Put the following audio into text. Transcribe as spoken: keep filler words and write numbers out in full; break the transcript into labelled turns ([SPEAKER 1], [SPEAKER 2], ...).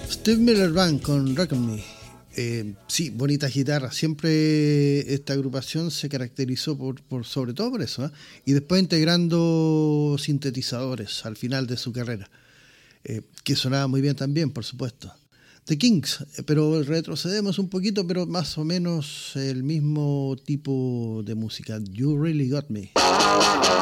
[SPEAKER 1] Steve Miller Band con Rock on Me. Eh, sí, bonitas guitarras. Siempre esta agrupación se caracterizó por, por sobre todo por eso, ¿eh? Y después integrando sintetizadores al final de su carrera, eh, que sonaba muy bien también, por supuesto. The Kings, pero retrocedemos un poquito, pero más o menos el mismo tipo de música. You Really Got Me.